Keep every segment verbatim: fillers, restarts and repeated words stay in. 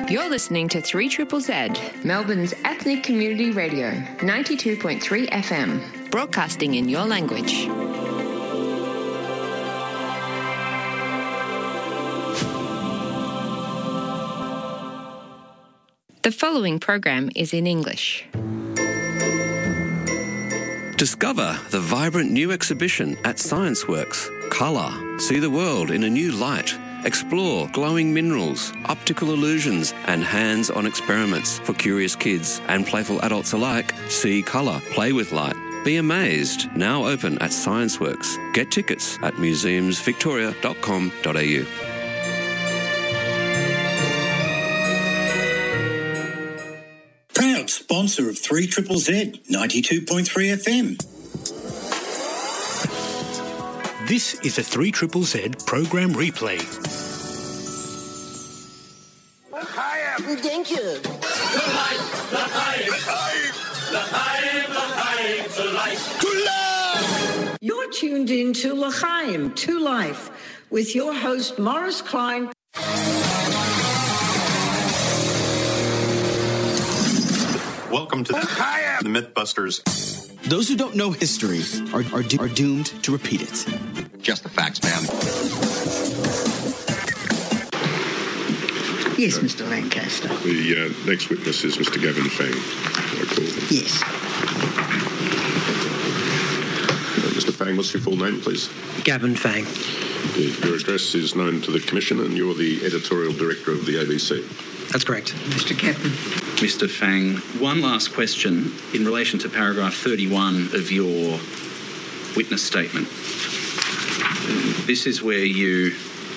You're listening to three Z Z Z, Melbourne's ethnic community radio, ninety-two point three F M, broadcasting in your language. The following program is in English. Discover the vibrant new exhibition at ScienceWorks. Colour. See the world in a new light. Explore glowing minerals, optical illusions and hands-on experiments for curious kids and playful adults alike. See colour, play with light. Be amazed. Now open at ScienceWorks. Get tickets at museums victoria dot com dot a u. Proud sponsor of three Z Z Z, ninety-two point three F M. This is a three Z Z Z program replay. Thank you. L'chaim, l'chaim, l'chaim, l'chaim, to life. To life! You're tuned in to L'chaim, to life, with your host Morris Klein. Welcome to the, the Mythbusters. Those who don't know history are, are, do- are doomed to repeat it. Just the facts, man. Yes, Mister Lancaster. The uh, next witness is Mister Gavin Fang. I call him. Yes. Uh, Mister Fang, what's your full name, please? Gavin Fang. Your address is known to the Commission and you're the editorial director of the A B C. That's correct. Mister Captain. Mister Fang, one last question in relation to paragraph thirty-one of your witness statement. This is where you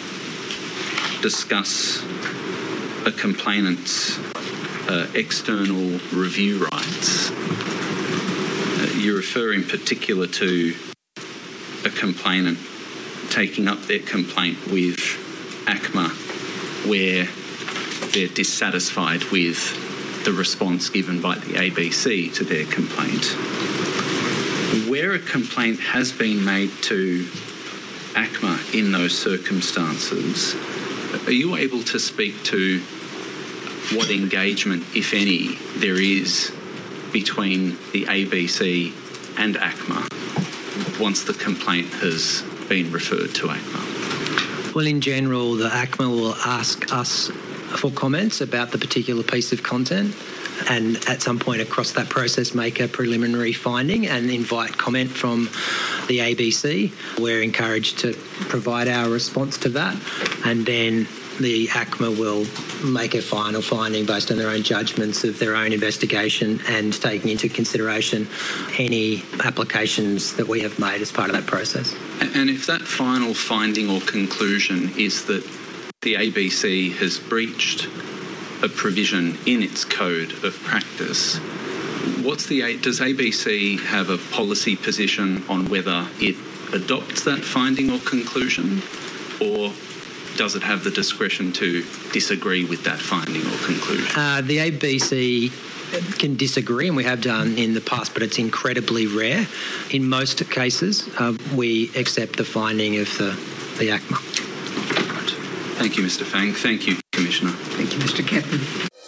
discuss a complainant's uh, external review rights. Uh, you refer in particular to a complainant taking up their complaint with ACMA where they're dissatisfied with the response given by the A B C to their complaint. Where a complaint has been made to ACMA in those circumstances, are you able to speak to what engagement, if any, there is between the A B C and ACMA once the complaint has been referred to ACMA? Well, in general, the ACMA will ask us for comments about the particular piece of content and at some point across that process make a preliminary finding and invite comment from the A B C. We're encouraged to provide our response to that, and then the ACMA will make a final finding based on their own judgments of their own investigation and taking into consideration any applications that we have made as part of that process. And if that final finding or conclusion is that the A B C has breached a provision in its code of practice, what's the does A B C have a policy position on whether it adopts that finding or conclusion, or does it have the discretion to disagree with that finding or conclusion? Uh, the A B C can disagree, and we have done in the past, but it's incredibly rare. In most cases, uh, we accept the finding of the, the ACMA. Right. Thank you, Mister Fang. Thank you, Commissioner. Thank you, Mister Captain.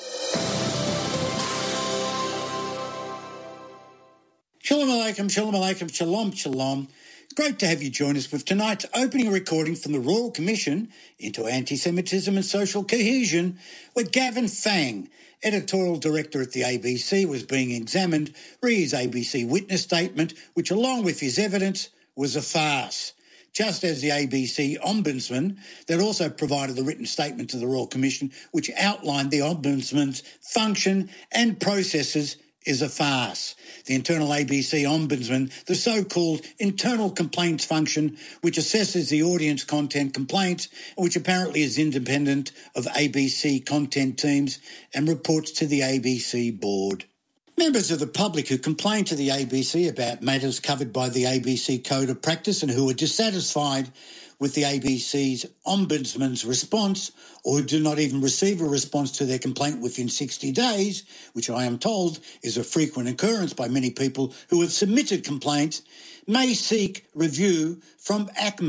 Shalom Aleichem, Shalom Aleichem, Shalom, Shalom. Great to have you join us with tonight's opening recording from the Royal Commission into Anti-Semitism and Social Cohesion, where Gavin Fang, editorial director at the A B C, was being examined re his A B C witness statement, which along with his evidence was a farce. Just as the A B C Ombudsman, that also provided the written statement to the Royal Commission, which outlined the Ombudsman's function and processes, is a farce. The internal A B C Ombudsman, the so-called internal complaints function, which assesses the audience content complaints, which apparently is independent of A B C content teams and reports to the A B C board. Members of the public who complain to the A B C about matters covered by the A B C Code of Practice and who are dissatisfied with the A B C's Ombudsman's response, or who do not even receive a response to their complaint within sixty days, which I am told is a frequent occurrence by many people who have submitted complaints, may seek review from ACMA,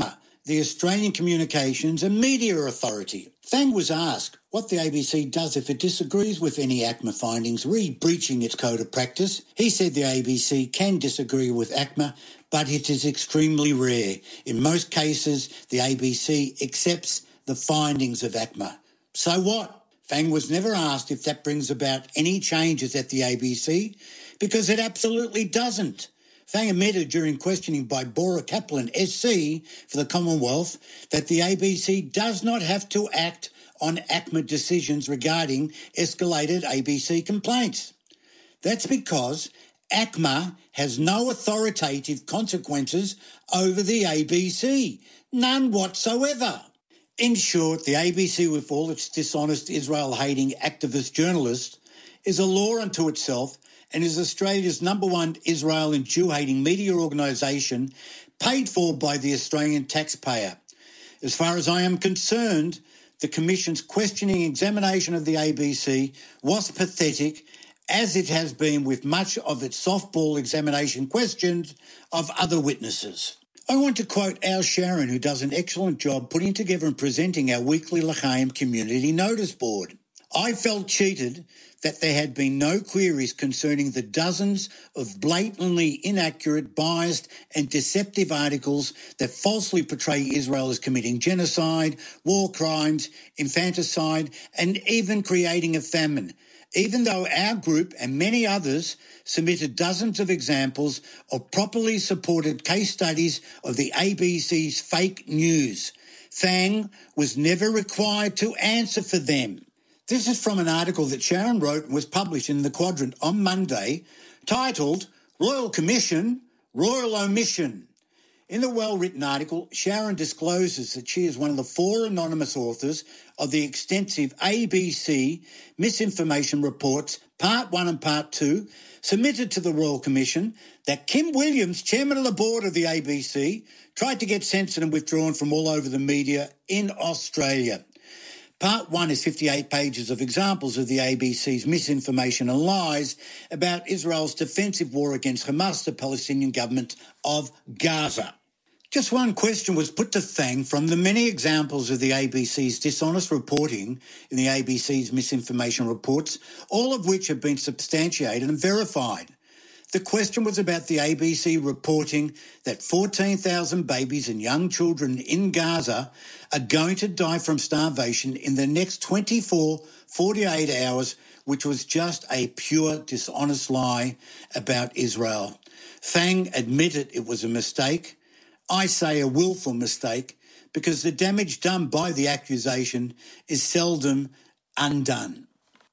the Australian Communications and Media Authority. Fang was asked what the A B C does if it disagrees with any ACMA findings, re-breaching its code of practice. He said the A B C can disagree with ACMA, but it is extremely rare. In most cases, the A B C accepts the findings of ACMA. So what? Fang was never asked if that brings about any changes at the A B C, because it absolutely doesn't. Fang admitted during questioning by Bora Kaplan, S C, for the Commonwealth, that the A B C does not have to act on ACMA decisions regarding escalated A B C complaints. That's because ACMA has no authoritative consequences over the A B C, none whatsoever. In short, the A B C, with all its dishonest Israel-hating activist journalists, is a law unto itself and is Australia's number one Israel and Jew-hating media organisation, paid for by the Australian taxpayer. As far as I am concerned, the Commission's questioning examination of the A B C was pathetic, as it has been with much of its softball examination questions of other witnesses. I want to quote Al Sharon, who does an excellent job putting together and presenting our weekly L'chaim community notice board. I felt cheated that there had been no queries concerning the dozens of blatantly inaccurate, biased and deceptive articles that falsely portray Israel as committing genocide, war crimes, infanticide and even creating a famine, even though our group and many others submitted dozens of examples of properly supported case studies of the A B C's fake news. Fang was never required to answer for them. This is from an article that Sharon wrote and was published in The Quadrant on Monday, titled Royal Commission, Royal Omission. In the well-written article, Sharon discloses that she is one of the four anonymous authors of the extensive A B C misinformation reports, Part one and Part two, submitted to the Royal Commission, that Kim Williams, chairman of the board of the A B C, tried to get censored and withdrawn from all over the media in Australia. Part one is fifty-eight pages of examples of the A B C's misinformation and lies about Israel's defensive war against Hamas, the Palestinian government of Gaza. Just one question was put to Fang from the many examples of the A B C's dishonest reporting in the A B C's misinformation reports, all of which have been substantiated and verified. The question was about the A B C reporting that fourteen thousand babies and young children in Gaza are going to die from starvation in the next twenty-four, forty-eight hours, which was just a pure dishonest lie about Israel. Fang admitted it was a mistake. I say a willful mistake, because the damage done by the accusation is seldom undone.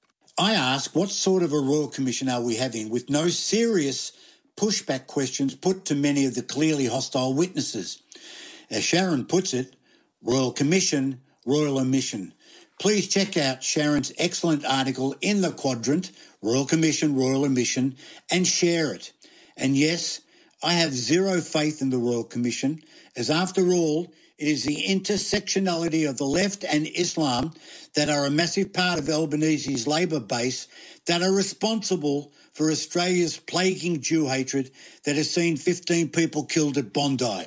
I ask, what sort of a Royal Commission are we having with no serious pushback questions put to many of the clearly hostile witnesses? As Sharon puts it, Royal Commission, Royal Omission. Please check out Sharon's excellent article in The Quadrant, Royal Commission, Royal Omission, and share it. And yes, I have zero faith in the Royal Commission, as after all, it is the intersectionality of the left and Islam that are a massive part of Albanese's Labor base that are responsible for Australia's plaguing Jew hatred that has seen fifteen people killed at Bondi.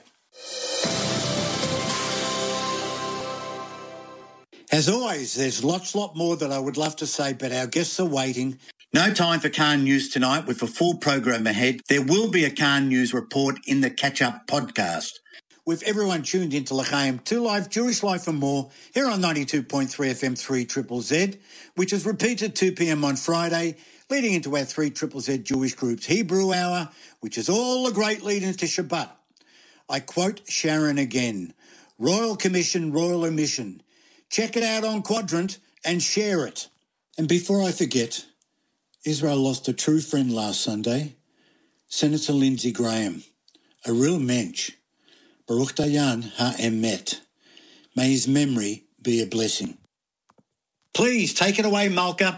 As always, there's lots, lot more that I would love to say, but our guests are waiting. No time for Khan News tonight with a full program ahead. There will be a Khan News report in the Catch-Up podcast. With everyone tuned into L'chaim, two Life, Jewish Life and More, here on ninety-two point three F M three Triple Z, which is repeated two p.m. on Friday, leading into our three Triple Z Jewish Groups Hebrew Hour, which is all a great lead into Shabbat. I quote Sharon again, Royal Commission, Royal Omission. Check it out on Quadrant and share it. And before I forget, Israel lost a true friend last Sunday, Senator Lindsey Graham, a real mensch. Baruch Dayan ha'emet. May his memory be a blessing. Please take it away, Malka.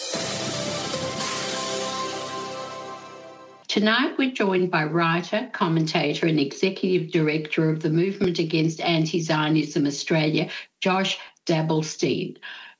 Tonight we're joined by writer, commentator and executive director of the Movement Against Anti-Zionism Australia, Josh Dabblestein,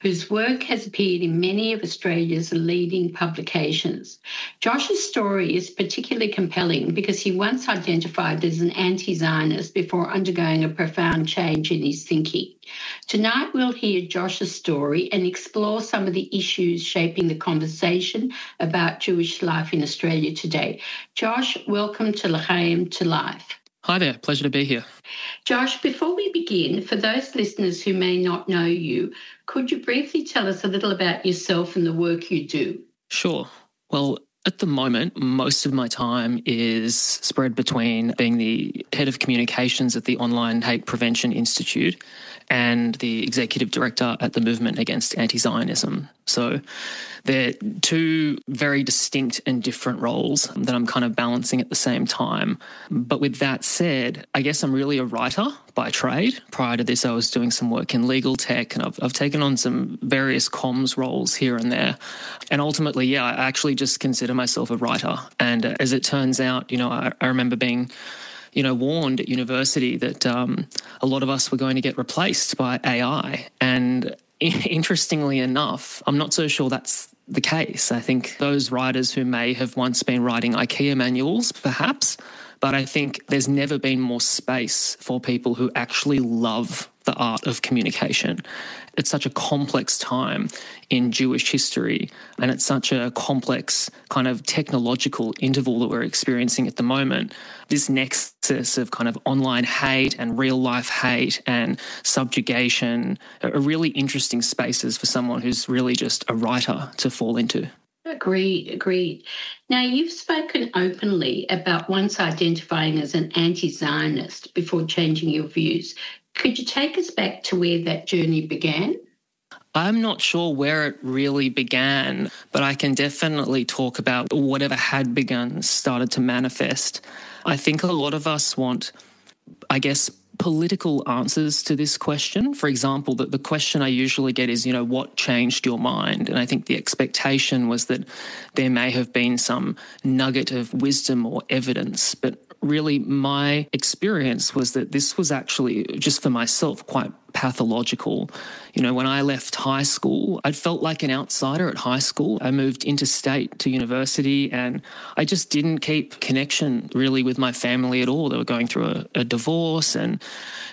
whose work has appeared in many of Australia's leading publications. Josh's story is particularly compelling because he once identified as an anti-Zionist before undergoing a profound change in his thinking. Tonight we'll hear Josh's story and explore some of the issues shaping the conversation about Jewish life in Australia today. Josh, welcome to L'chaim to Life. Hi there, pleasure to be here. Josh, before we begin, for those listeners who may not know you, could you briefly tell us a little about yourself and the work you do? Sure. Well, at the moment, most of my time is spread between being the head of communications at the Online Hate Prevention Institute and the executive director at the Movement Against Anti-Zionism. So they're two very distinct and different roles that I'm kind of balancing at the same time. But with that said, I guess I'm really a writer by trade. Prior to this, I was doing some work in legal tech, and I've, I've taken on some various comms roles here and there. And ultimately, yeah, I actually just consider myself a writer. And uh, as it turns out, you know, I, I remember being you know, warned at university that um, a lot of us were going to get replaced by A I. And interestingly enough, I'm not so sure that's the case. I think those writers who may have once been writing IKEA manuals, perhaps, but I think there's never been more space for people who actually love the art of communication. It's such a complex time in Jewish history, and it's such a complex kind of technological interval that we're experiencing at the moment. This nexus of kind of online hate and real-life hate and subjugation are really interesting spaces for someone who's really just a writer to fall into. Agreed, agreed. Now, you've spoken openly about once identifying as an anti-Zionist before changing your views. Could you take us back to where that journey began? I'm not sure where it really began, but I can definitely talk about whatever had begun started to manifest. I think a lot of us want, I guess, political answers to this question. For example, the, the question I usually get is, you know, what changed your mind? And I think the expectation was that there may have been some nugget of wisdom or evidence, but really my experience was that this was actually, just for myself, quite pathological. You know, when I left high school, I felt like an outsider at high school. I moved interstate to university and I just didn't keep connection really with my family at all. They were going through a, a divorce and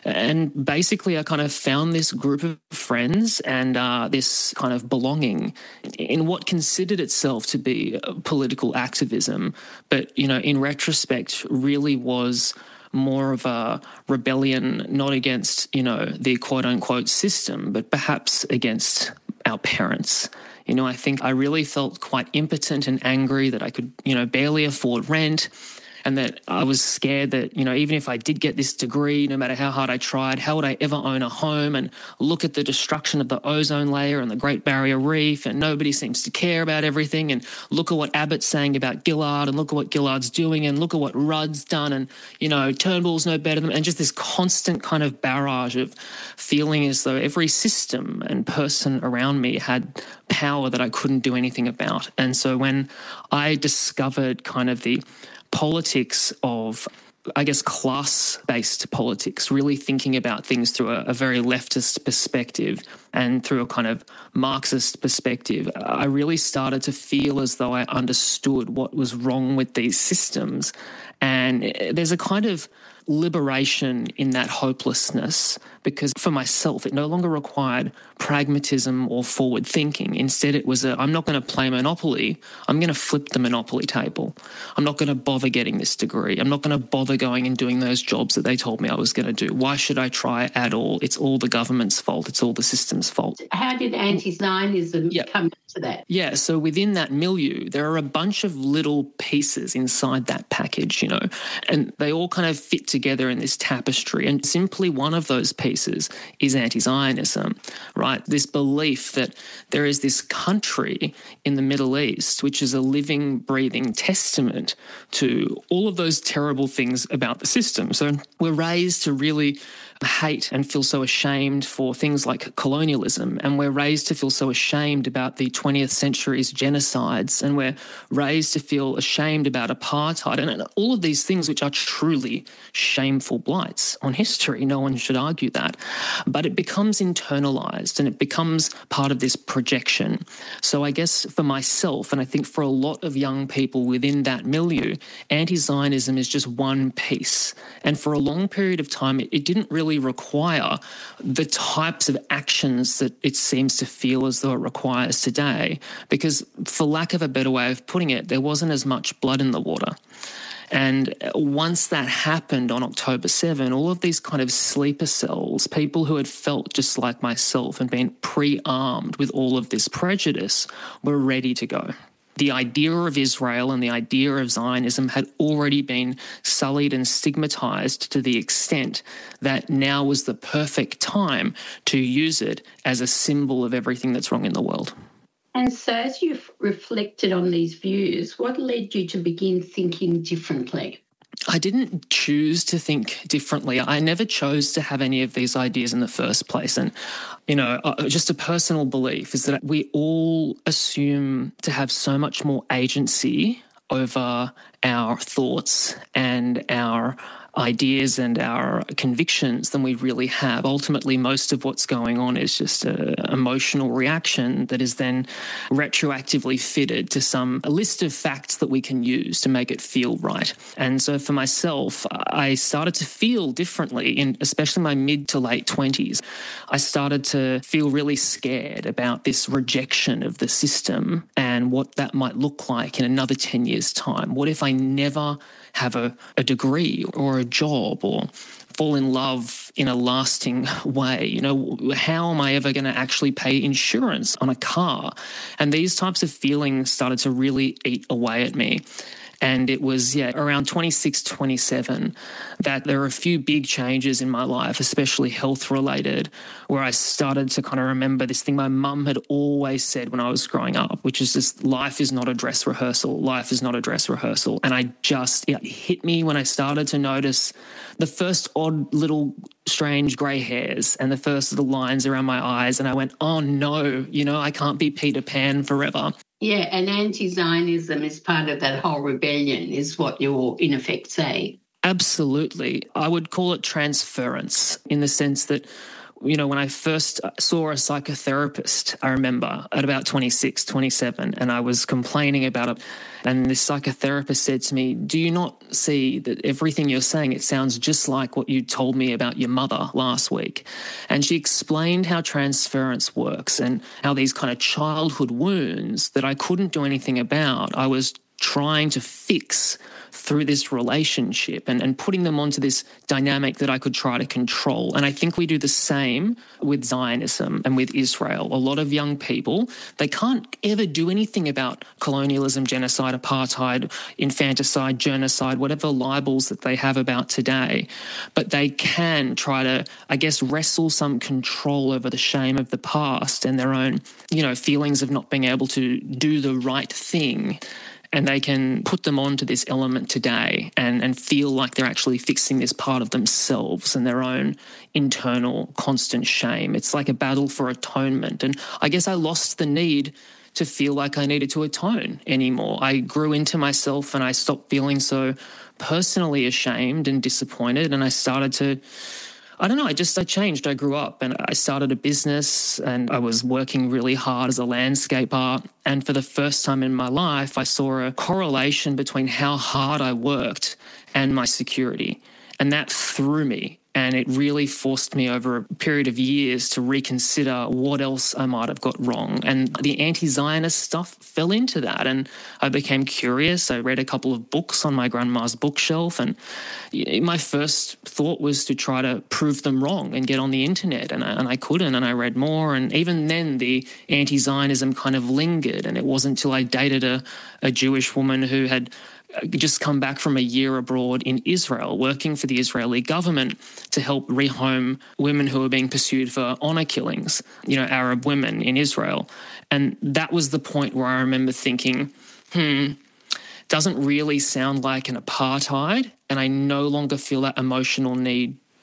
and basically I kind of found this group of friends and uh, this kind of belonging in what considered itself to be political activism, but, you know, in retrospect really was more of a rebellion, not against, you know, the quote-unquote system, but perhaps against our parents. You know, I think I really felt quite impotent and angry that I could, you know, barely afford rent, and that I was scared that, you know, even if I did get this degree, no matter how hard I tried, how would I ever own a home? And look at the destruction of the ozone layer and the Great Barrier Reef, and nobody seems to care about everything. And look at what Abbott's saying about Gillard, and look at what Gillard's doing, and look at what Rudd's done, and, you know, Turnbull's no better than them. And just this constant kind of barrage of feeling as though every system and person around me had power that I couldn't do anything about. And so when I discovered kind of the politics of, I guess, class-based politics, really thinking about things through a, a very leftist perspective and through a kind of Marxist perspective, I really started to feel as though I understood what was wrong with these systems. And there's a kind of liberation in that hopelessness, because for myself, it no longer required pragmatism or forward thinking. Instead, it was a, I'm not going to play Monopoly. I'm going to flip the Monopoly table. I'm not going to bother getting this degree. I'm not going to bother going and doing those jobs that they told me I was going to do. Why should I try at all? It's all the government's fault. It's all the system's fault. How did anti-Zionism yep. come to that? Yeah, so within that milieu, there are a bunch of little pieces inside that package, you know, and they all kind of fit together in this tapestry. And simply one of those pieces is anti-Zionism, right? This belief that there is this country in the Middle East which is a living, breathing testament to all of those terrible things about the system. So we're raised to really hate and feel so ashamed for things like colonialism, and we're raised to feel so ashamed about the twentieth century's genocides, and we're raised to feel ashamed about apartheid, and all of these things which are truly shameful blights on history. No one should argue that. But it becomes internalized and it becomes part of this projection. So I guess for myself, and I think for a lot of young people within that milieu, anti-Zionism is just one piece. And for a long period of time, it, it didn't really require the types of actions that it seems to feel as though it requires today, because for lack of a better way of putting it, there wasn't as much blood in the water. And once that happened on October seventh, all of these kind of sleeper cells, people who had felt just like myself and been pre-armed with all of this prejudice, were ready to go. The idea of Israel and the idea of Zionism had already been sullied and stigmatized to the extent that now was the perfect time to use it as a symbol of everything that's wrong in the world. And so as you've reflected on these views, what led you to begin thinking differently? I didn't choose to think differently. I never chose to have any of these ideas in the first place. And, you know, just a personal belief is that we all assume to have so much more agency over our thoughts and our ideas and our convictions than we really have. Ultimately, most of what's going on is just an emotional reaction that is then retroactively fitted to some a list of facts that we can use to make it feel right. And so for myself, I started to feel differently in especially my mid to late twenties. I started to feel really scared about this rejection of the system and what that might look like in another ten years' time. What if I never have a, a degree or a job or fall in love in a lasting way? You know, how am I ever going to actually pay insurance on a car? And these types of feelings started to really eat away at me. And it was, yeah, around twenty-six, twenty-seven that there were a few big changes in my life, especially health-related, where I started to kind of remember this thing my mum had always said when I was growing up, which is just life is not a dress rehearsal. Life is not a dress rehearsal. And I just, it hit me when I started to notice the first odd little strange grey hairs and the first little lines around my eyes. And I went, oh, no, you know, I can't be Peter Pan forever. Yeah, and anti-Zionism is part of that whole rebellion, is what you're in effect saying. Absolutely. I would call it transference in the sense that, you know, when I first saw a psychotherapist, I remember at about twenty-six, twenty-seven, and I was complaining about it. And this psychotherapist said to me, do you not see that everything you're saying, it sounds just like what you told me about your mother last week? And she explained how transference works and how these kind of childhood wounds that I couldn't do anything about, I was trying to fix through this relationship and, and putting them onto this dynamic that I could try to control. And I think we do the same with Zionism and with Israel. A lot of young people, they can't ever do anything about colonialism, genocide, apartheid, infanticide, genocide, whatever libels that they have about today. But they can try to, I guess, wrestle some control over the shame of the past and their own, you know, feelings of not being able to do the right thing. And they can put them onto this element today and, and feel like they're actually fixing this part of themselves and their own internal constant shame. It's like a battle for atonement. And I guess I lost the need to feel like I needed to atone anymore. I grew into myself and I stopped feeling so personally ashamed and disappointed, and I started to I don't know, I just, I changed. I grew up and I started a business and I was working really hard as a landscaper. And for the first time in my life, I saw a correlation between how hard I worked and my security. And that threw me. And it really forced me over a period of years to reconsider what else I might have got wrong. And the anti-Zionist stuff fell into that. And I became curious. I read a couple of books on my grandma's bookshelf. And my first thought was to try to prove them wrong and get on the internet. And I, and I couldn't. And I read more. And even then, the anti-Zionism kind of lingered. And it wasn't until I dated a, a Jewish woman who had just come back from a year abroad in Israel, working for the Israeli government to help rehome women who were being pursued for honour killings, you know, Arab women in Israel. And that was the point where I remember thinking, hmm, doesn't really sound like an apartheid, and I no longer feel that emotional need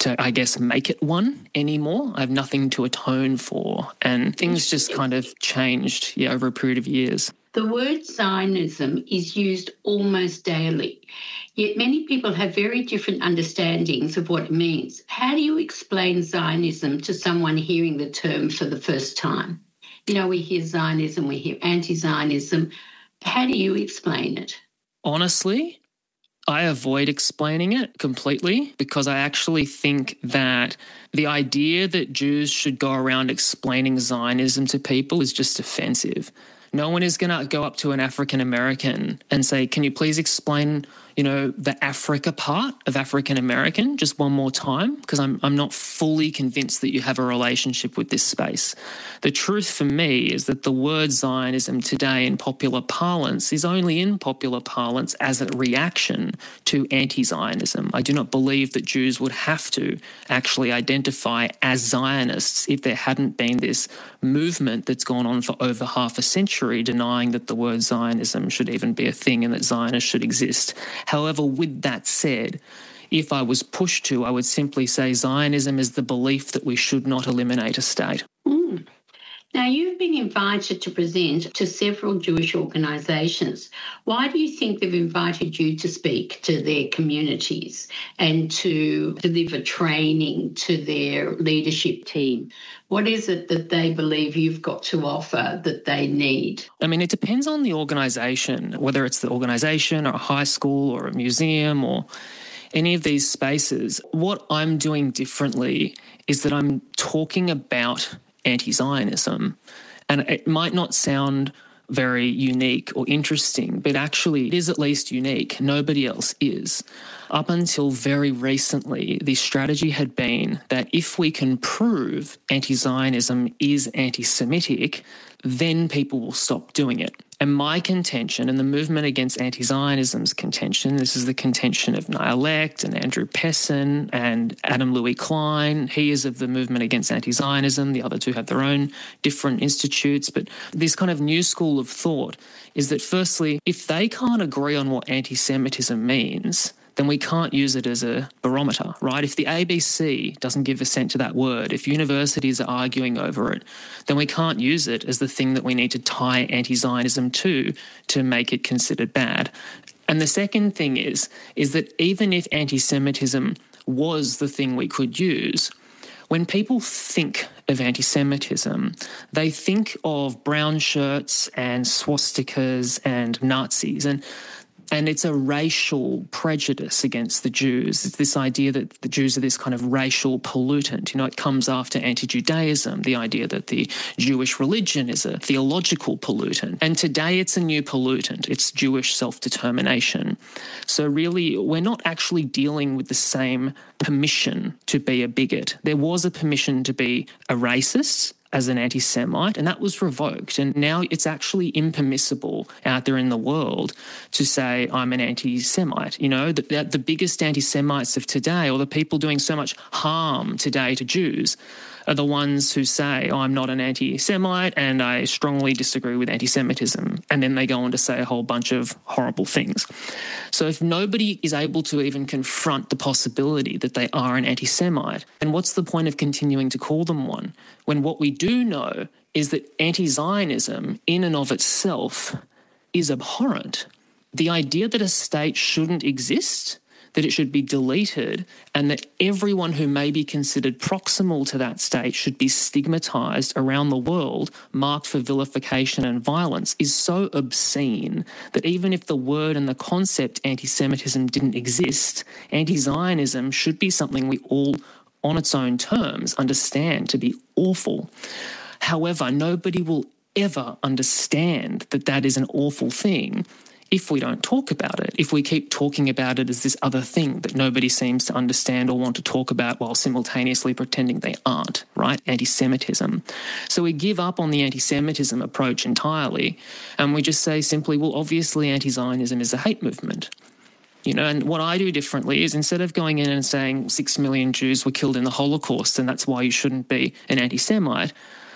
to, I guess, make it one anymore. I have nothing to atone for. And things just kind of changed, yeah, over a period of years. The word Zionism is used almost daily, yet many people have very different understandings of what it means. How do you explain Zionism to someone hearing the term for the first time? You know, we hear Zionism, we hear anti-Zionism. How do you explain it? Honestly, I avoid explaining it completely because I actually think that the idea that Jews should go around explaining Zionism to people is just offensive. No one is going to go up to an African American and say, can you please explain, you know, the Africa part of African American just one more time? Because I'm I'm not fully convinced that you have a relationship with this space. The truth for me is that the word Zionism today in popular parlance is only in popular parlance as a reaction to anti-Zionism. I do not believe that Jews would have to actually identify as Zionists if there hadn't been this movement that's gone on for over half a century denying that the word Zionism should even be a thing and that Zionists should exist. However, with that said, if I was pushed to, I would simply say Zionism is the belief that we should not eliminate a state. Mm. Now, you've been invited to present to several Jewish organisations. Why do you think they've invited you to speak to their communities and to deliver training to their leadership team? What is it that they believe you've got to offer that they need? I mean, it depends on the organisation, whether it's the organisation or a high school or a museum or any of these spaces. What I'm doing differently is that I'm talking about anti-Zionism. And it might not sound very unique or interesting, but actually it is at least unique. Nobody else is. Up until very recently, the strategy had been that if we can prove anti-Zionism is anti-Semitic, then people will stop doing it. And my contention and the movement against anti-Zionism's contention, this is the contention of Niall Lecht and Andrew Pessin and Adam Louis Klein. He is of the movement against anti-Zionism. The other two have their own different institutes. But this kind of new school of thought is that firstly, if they can't agree on what anti-Semitism means, then we can't use it as a barometer, right? If the A B C doesn't give assent to that word, if universities are arguing over it, then we can't use it as the thing that we need to tie anti-Zionism to to make it considered bad. And the second thing is, is that even if anti-Semitism was the thing we could use, when people think of anti-Semitism, they think of brown shirts and swastikas and Nazis, and And it's a racial prejudice against the Jews. It's this idea that the Jews are this kind of racial pollutant. You know, it comes after anti-Judaism, the idea that the Jewish religion is a theological pollutant. And today it's a new pollutant. It's Jewish self-determination. So really, we're not actually dealing with the same permission to be a bigot. There was a permission to be a racist as an anti-Semite, and that was revoked. And now it's actually impermissible out there in the world to say, I'm an anti-Semite. You know, the, the biggest anti-Semites of today, or the people doing so much harm today to Jews, are the ones who say, oh, I'm not an anti-Semite and I strongly disagree with anti-Semitism. And then they go on to say a whole bunch of horrible things. So if nobody is able to even confront the possibility that they are an anti-Semite, then what's the point of continuing to call them one? When what we do know is that anti-Zionism in and of itself is abhorrent. The idea that a state shouldn't exist, that it should be deleted, and that everyone who may be considered proximal to that state should be stigmatised around the world, marked for vilification and violence, is so obscene that even if the word and the concept anti-Semitism didn't exist, anti-Zionism should be something we all, on its own terms, understand to be awful. However, nobody will ever understand that that is an awful thing if we don't talk about it, if we keep talking about it as this other thing that nobody seems to understand or want to talk about while simultaneously pretending they aren't, right? Anti-Semitism. So we give up on the anti-Semitism approach entirely, and we just say simply, well, obviously anti-Zionism is a hate movement. You know, and what I do differently is instead of going in and saying six million Jews were killed in the Holocaust and that's why you shouldn't be an anti-Semite,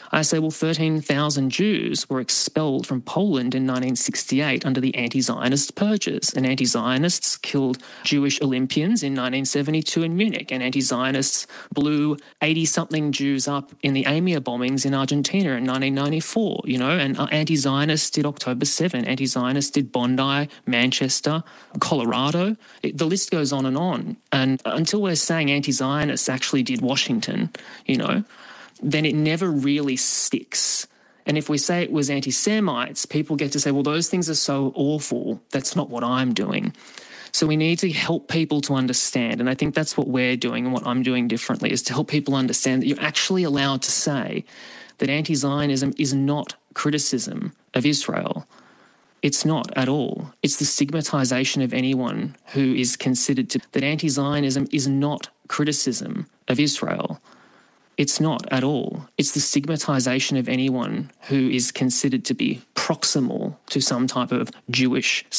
I say, well, thirteen thousand Jews were expelled from Poland in nineteen sixty-eight under the anti-Zionist purges, and anti-Zionists killed Jewish Olympians in nineteen seventy-two in Munich, and anti-Zionists blew eighty-something Jews up in the EMIR bombings in Argentina in nineteen ninety-four, you know, and anti-Zionists did October seventh, anti-Zionists did Bondi, Manchester, Colorado. It, the list goes on and on. And until we're saying anti-Zionists actually did Washington, you know, then it never really sticks. And if we say it was anti-Semites, people get to say, well, those things are so awful. That's not what I'm doing. So we need to help people to understand, and I think that's what we're doing and what I'm doing differently, is to help people understand that you're actually allowed to say that anti-Zionism is not criticism of Israel. It's not at all. It's the stigmatization of anyone who is considered to... That anti-Zionism is not criticism of Israel. It's not at all. It's the stigmatization of anyone who is considered to be proximal to some type of Jewish